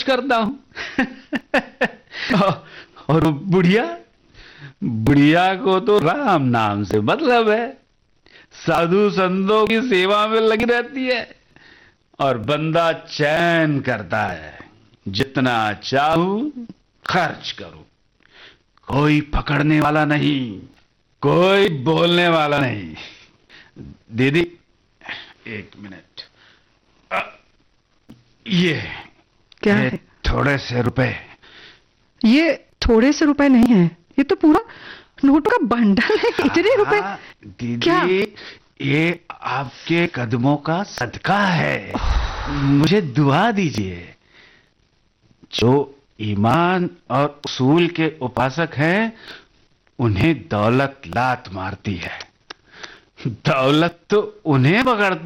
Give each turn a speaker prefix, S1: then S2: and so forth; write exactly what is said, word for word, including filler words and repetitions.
S1: करता हूं। और बुढ़िया बुढ़िया को तो राम नाम से मतलब है, साधु संतों की सेवा में लगी रहती है और बंदा चैन करता है, जितना चाहूं खर्च करूं, कोई पकड़ने वाला नहीं, कोई बोलने वाला नहीं। दीदी एक मिनट, अ, ये
S2: क्या
S1: ये
S2: है?
S1: थोड़े से रुपए।
S2: ये थोड़े से रुपए नहीं है, ये तो पूरा नोटों का बंडल है। इतने रुपए?
S1: हाँ, दीदी
S2: क्या?
S1: ये आपके कदमों का सदका है, मुझे दुआ दीजिए। जो ईमान और उसूल के उपासक हैं, उन्हें दौलत लात मारती है, दौलत तो उन्हें पकड़ती